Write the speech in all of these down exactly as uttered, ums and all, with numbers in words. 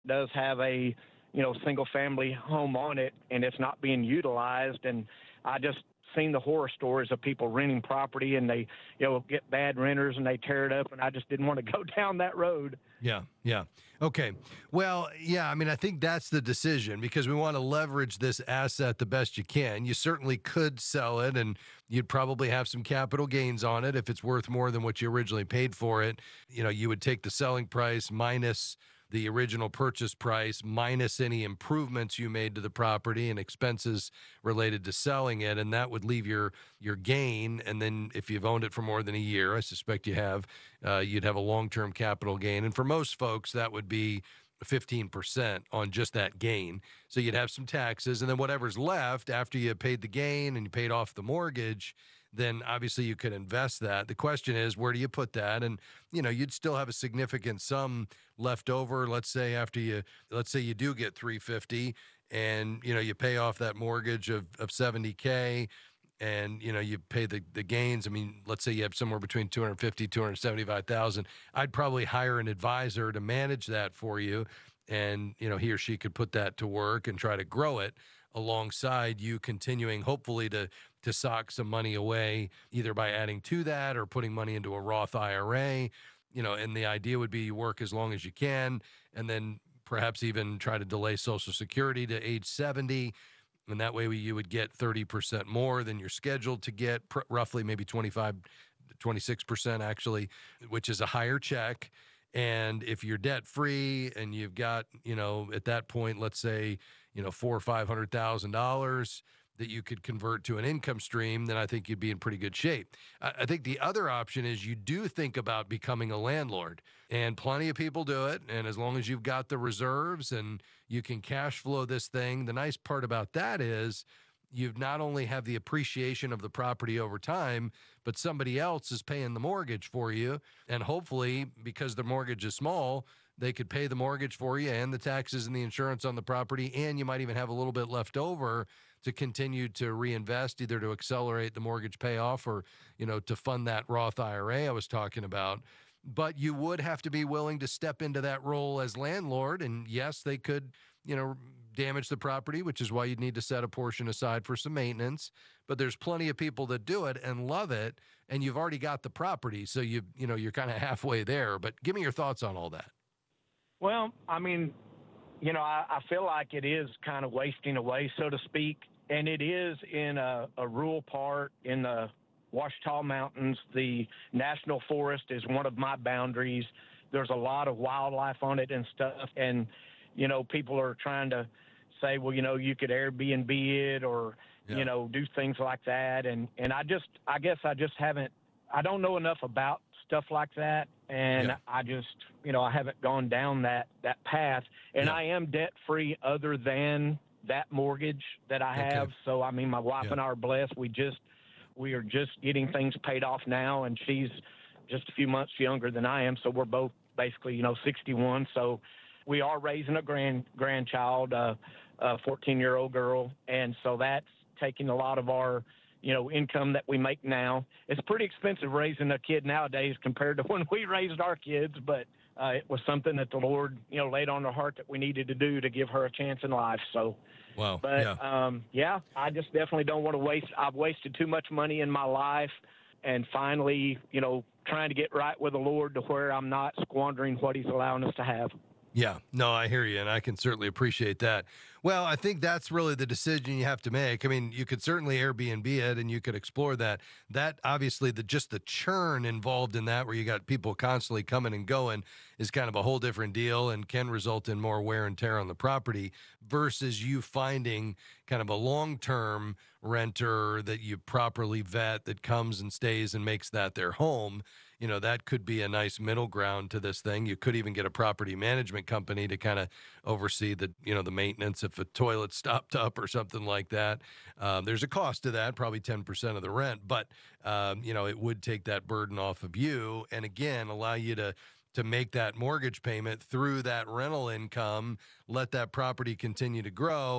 does have a, you know, single family home on it and it's not being utilized. And I just seen the horror stories of people renting property and they, you know, get bad renters and they tear it up. And I just didn't want to go down that road. Yeah, yeah. Okay. Well, yeah, I mean, I think that's the decision because we want to leverage this asset the best you can. You certainly could sell it and you'd probably have some capital gains on it if it's worth more than what you originally paid for it. You know, you would take the selling price minus the original purchase price minus any improvements you made to the property and expenses related to selling it, and that would leave your your gain. And then if you've owned it for more than a year, I suspect you have, uh, you'd have a long-term capital gain. And for most folks, that would be fifteen percent on just that gain. So you'd have some taxes, and then whatever's left after you paid the gain and you paid off the mortgage, then obviously you could invest that. The question is, where do you put that? And, you know, you'd still have a significant sum left over. Let's say after you, let's say you do get three fifty and, you know, you pay off that mortgage of, of seventy K and, you know, you pay the, the gains. I mean, let's say you have somewhere between two hundred fifty, two hundred seventy-five thousand. I'd probably hire an advisor to manage that for you. And, you know, he or she could put that to work and try to grow it alongside you continuing, hopefully, to to sock some money away, either by adding to that or putting money into a Roth I R A. You know, and the idea would be you work as long as you can, and then perhaps even try to delay Social Security to age seventy. And that way you would get thirty percent more than you're scheduled to get, pr- roughly maybe twenty-five, twenty-six percent actually, which is a higher check. And if you're debt free and you've got, you know, at that point, let's say, you know, four or five hundred thousand dollars that you could convert to an income stream, then I think you'd be in pretty good shape. I, I think the other option is you do think about becoming a landlord, and plenty of people do it. And as long as you've got the reserves and you can cash flow this thing, the nice part about that is you've not only have the appreciation of the property over time, but somebody else is paying the mortgage for you. And hopefully, because the mortgage is small, they could pay the mortgage for you and the taxes and the insurance on the property. And you might even have a little bit left over to continue to reinvest, either to accelerate the mortgage payoff or, you know, to fund that Roth I R A I was talking about. But you would have to be willing to step into that role as landlord. And yes, they could, you know, damage the property, which is why you'd need to set a portion aside for some maintenance. But there's plenty of people that do it and love it, and you've already got the property. So you, you know, you're kind of halfway there. But give me your thoughts on all that. Well, I mean, you know, I, I feel like it is kind of wasting away, so to speak. And it is in a, a rural part in the Ouachita Mountains. The National Forest is one of my boundaries. There's a lot of wildlife on it and stuff. And, you know, people are trying to say, well, you know, you could Airbnb it or, yeah. you know, do things like that. And, and I just, I guess I just haven't, I don't know enough about stuff like that. And yeah. I just, you know, I haven't gone down that, that path. And yeah. I am debt free other than that mortgage that I have. Okay. So, I mean, my wife yeah. and I are blessed. We just, we are just getting things paid off now. And she's just a few months younger than I am. So we're both basically, you know, sixty-one. So we are raising a grand grandchild, uh, a fourteen year old girl. And so that's taking a lot of our, you know, income that we make now. It's pretty expensive raising a kid nowadays compared to when we raised our kids, but uh, it was something that the Lord, you know, laid on our heart that we needed to do to give her a chance in life. So, wow. But yeah. Um, yeah, I just definitely don't want to waste. I've wasted too much money in my life, and finally, you know, trying to get right with the Lord to where I'm not squandering what He's allowing us to have. Yeah, no, I hear you, and I can certainly appreciate that. Well, I think that's really the decision you have to make. I mean, you could certainly Airbnb it, and you could explore that. That, obviously, the just the churn involved in that, where you got people constantly coming and going, is kind of a whole different deal and can result in more wear and tear on the property versus you finding kind of a long-term renter that you properly vet that comes and stays and makes that their home. You know, that could be a nice middle ground to this thing. You could even get a property management company to kind of oversee the, you know, the maintenance if a toilet stopped up or something like that. Um, there's a cost to that, probably ten percent of the rent, but, um, you know, it would take that burden off of you and, again, allow you to to make that mortgage payment through that rental income, let that property continue to grow,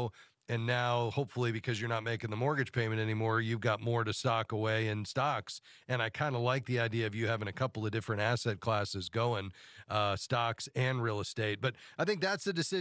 And now, hopefully, because you're not making the mortgage payment anymore, you've got more to stock away in stocks. And I kind of like the idea of you having a couple of different asset classes going, uh, stocks and real estate. But I think that's the decision.